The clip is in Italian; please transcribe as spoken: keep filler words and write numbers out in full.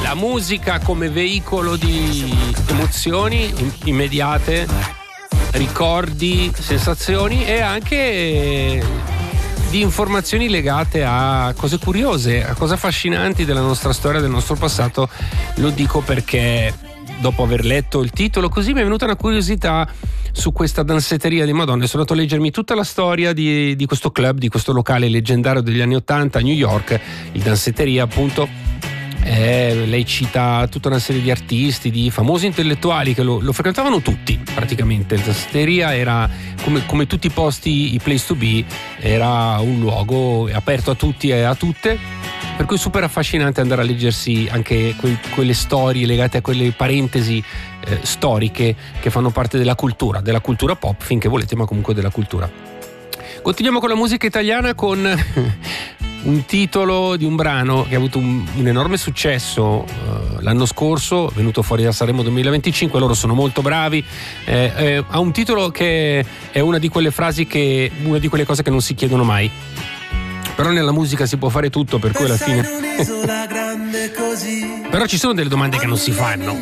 la musica come veicolo di emozioni immediate, ricordi, sensazioni e anche di informazioni legate a cose curiose, a cose affascinanti della nostra storia, del nostro passato. Lo dico perché dopo aver letto il titolo così mi è venuta una curiosità su questa danzetteria di Madonna e sono andato a leggermi tutta la storia di, di questo club, di questo locale leggendario degli anni ottanta a New York, il Danzetteria appunto. Eh, lei cita tutta una serie di artisti, di famosi intellettuali che lo, lo frequentavano tutti praticamente. Il Danzetteria era come, come tutti i posti, i place to be, era un luogo aperto a tutti e a tutte, per cui super affascinante andare a leggersi anche que, quelle storie legate a quelle parentesi eh, storiche che fanno parte della cultura, della cultura pop finché volete, ma comunque della cultura. Continuiamo con la musica italiana con un titolo di un brano che ha avuto un, un enorme successo uh, l'anno scorso, venuto fuori da Sanremo duemilaventicinque. Loro sono molto bravi, eh, eh, ha un titolo che è una di quelle frasi che, una di quelle cose che non si chiedono mai, però nella musica si può fare tutto, per cui alla fine però ci sono delle domande che non si fanno.